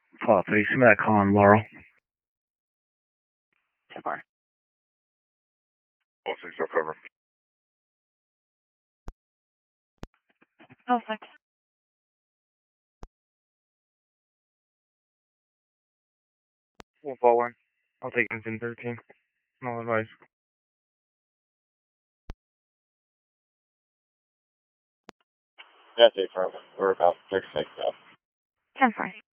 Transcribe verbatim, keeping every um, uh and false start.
Call, please. Give me that call on Laurel. ten four. one six, I'll cover. Oh, fuck. One forward. I'll take engine thirteen. No advice. That's it, for we're about six six up. ten four.